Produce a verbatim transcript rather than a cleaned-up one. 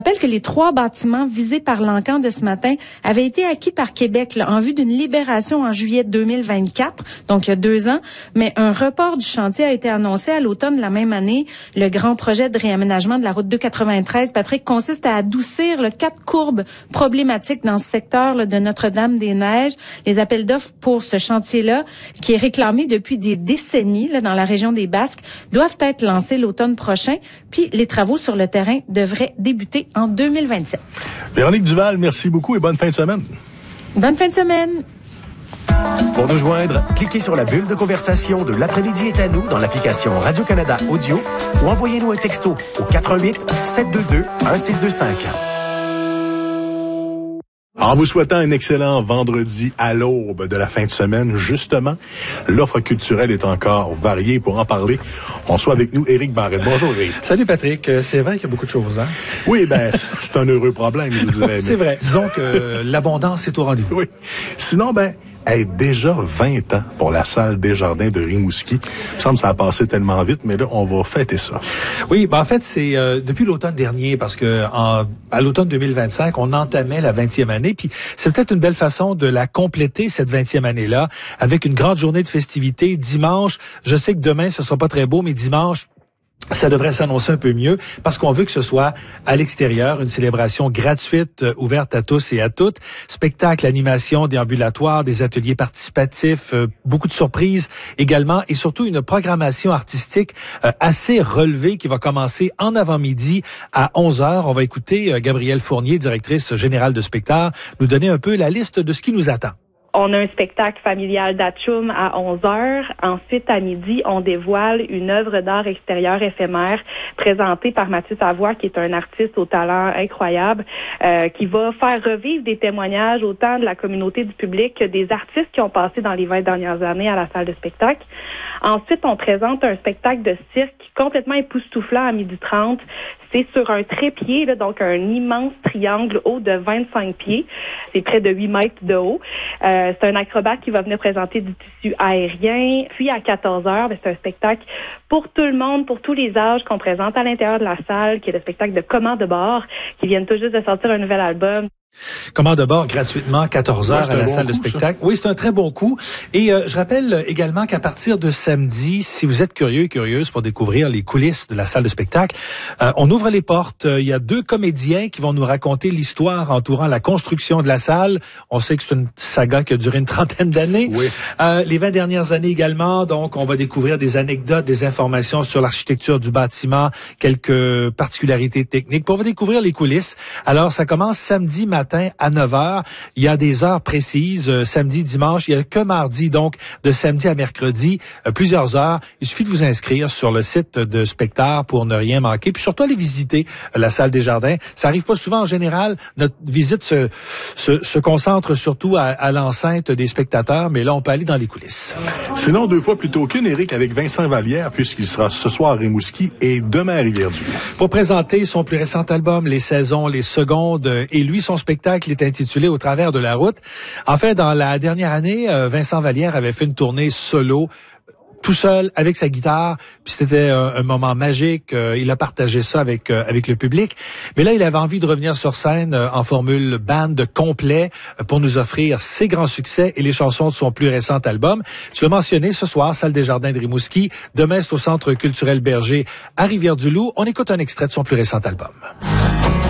Je rappelle que les trois bâtiments visés par l'encan de ce matin avaient été acquis par Québec là, en vue d'une libération en juillet deux mille vingt-quatre, donc il y a deux ans, mais un report du chantier a été annoncé à l'automne de la même année. Le grand projet de réaménagement de la route deux cent quatre-vingt-treize, Patrick, consiste à adoucir là, quatre courbes problématiques dans ce secteur là, de Notre-Dame-des-Neiges. Les appels d'offres pour ce chantier-là, qui est réclamé depuis des décennies là, dans la région des Basques, doivent être lancés l'automne prochain, puis les travaux sur le terrain devraient débuter en deux mille vingt-sept. Véronique Duval, merci beaucoup et bonne fin de semaine. Bonne fin de semaine. Pour nous joindre, cliquez sur la bulle de conversation de L'après-midi est à nous dans l'application Radio-Canada Audio ou envoyez-nous un texto au quatre un huit, sept deux deux, un six deux cinq. En vous souhaitant un excellent vendredi à l'aube de la fin de semaine, justement, l'offre culturelle est encore variée. Pour en parler, on soit avec nous Éric Barrette. Bonjour Éric. Salut Patrick. C'est vrai qu'il y a beaucoup de choses, hein? Oui, ben, c'est un heureux problème, je vous dirais. C'est vrai. Disons que l'abondance est au rendez-vous. Oui. Sinon, ben, hey, déjà vingt ans pour la salle Desjardins de Rimouski. Il me semble que ça a passé tellement vite, mais là, on va fêter ça. Oui, ben en fait, c'est euh, depuis l'automne dernier, parce que en, à l'automne deux mille vingt-cinq, on entamait la vingtième année, puis c'est peut-être une belle façon de la compléter, cette vingtième année-là, avec une grande journée de festivités. Dimanche, je sais que demain, ce sera pas très beau, mais dimanche, ça devrait s'annoncer un peu mieux parce qu'on veut que ce soit à l'extérieur, une célébration gratuite, euh, ouverte à tous et à toutes. Spectacle, animation, déambulatoire, des ateliers participatifs, euh, beaucoup de surprises également et surtout une programmation artistique euh, assez relevée qui va commencer en avant-midi à onze heures. On va écouter euh, Gabrielle Fournier, directrice générale de spectacle, nous donner un peu la liste de ce qui nous attend. On a un spectacle familial d'Atchoum à onze heures. Ensuite, à midi, on dévoile une œuvre d'art extérieur éphémère présentée par Mathieu Savoie, qui est un artiste au talent incroyable, euh, qui va faire revivre des témoignages autant de la communauté du public que des artistes qui ont passé dans les vingt dernières années à la salle de spectacle. Ensuite, on présente un spectacle de cirque complètement époustouflant à midi trente. C'est sur un trépied, là, donc un immense triangle haut de vingt-cinq pieds. C'est près de huit mètres de haut. Euh, c'est un acrobate qui va venir présenter du tissu aérien. Puis à quatorze heures, ben, c'est un spectacle pour tout le monde, pour tous les âges qu'on présente à l'intérieur de la salle, qui est le spectacle de Comment de bord, qui viennent tout juste de sortir un nouvel album. Comment de bord gratuitement, quatorze heures ouais, à la bon salle coup, de spectacle. Ça. Oui, c'est un très bon coup. Et euh, je rappelle également qu'à partir de samedi, si vous êtes curieux et curieuse pour découvrir les coulisses de la salle de spectacle, euh, on ouvre les portes. Il y a deux comédiens qui vont nous raconter l'histoire entourant la construction de la salle. On sait que c'est une saga qui a duré une trentaine d'années. Oui. Euh, les vingt dernières années également, donc on va découvrir des anecdotes, des informations sur l'architecture du bâtiment, quelques particularités techniques. On va découvrir les coulisses. Alors, ça commence samedi matin à neuf heures. Il y a des heures précises, euh, samedi, dimanche. Il y a que mardi, donc, de samedi à mercredi, euh, plusieurs heures. Il suffit de vous inscrire sur le site de Spectacle pour ne rien manquer. Puis surtout, aller visiter euh, la salle Desjardins. Ça arrive pas souvent en général. Notre visite se, se, se concentre surtout à, à l'enceinte des spectateurs, mais là, on peut aller dans les coulisses. Sinon, deux fois plutôt qu'une, Éric, avec Vincent Vallière, puisqu'il sera ce soir à Rimouski et demain à Rivière-du-Loup. Pour présenter son plus récent album, Les Saisons, les Secondes, et lui, son spectacle spectacle est intitulé Au travers de la route. En fait, dans la dernière année, Vincent Vallière avait fait une tournée solo, tout seul, avec sa guitare, puis c'était un, un moment magique. Euh, il a partagé ça avec euh, avec le public. Mais là, il avait envie de revenir sur scène euh, en formule band complet euh, pour nous offrir ses grands succès et les chansons de son plus récent album. Tu l'as mentionné ce soir, salle Desjardins de Rimouski. Demain, c'est au Centre culturel Berger à Rivière-du-Loup. On écoute un extrait de son plus récent album.